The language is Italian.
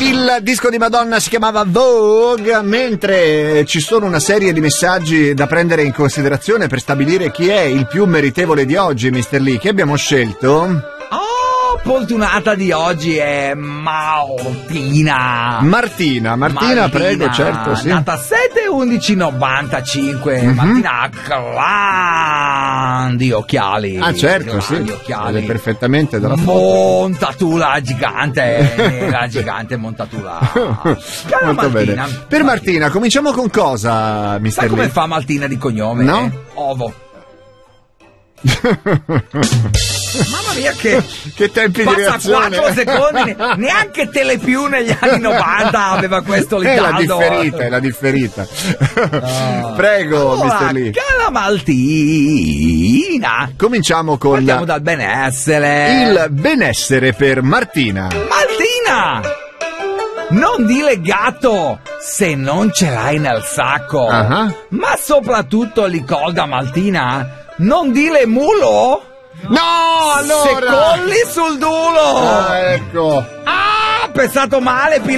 Il disco di Madonna si chiamava Vogue, mentre ci sono una serie di messaggi da prendere in considerazione per stabilire chi è il più meritevole di oggi, Mr. Lee. Chi abbiamo scelto? Fortunata di oggi è Martina, prego, certo, sì. Nata 7/11/95, Martina grandi occhiali. Ah, certo, sì. Occhiali. Perfettamente dalla foto. Montatura gigante, la gigante montatura. Molto bene. Per Martina, cominciamo con cosa, Mr. Sai Lee? come fa Martina di cognome? No? Ovo. Mamma mia, che tempi di reazione. 4 secondi, neanche Telepiù negli anni 90 aveva questo ritardo. È la differita. Prego, allora, Mr. Lee. Cara Martina, partiamo dal benessere. Il benessere per Martina. Martina, non dire gatto se non ce l'hai nel sacco. Ma soprattutto ricorda, Martina, non dire mulo. No, allora! Se colli sul dulo! Ah, ecco! Ah, pensato male,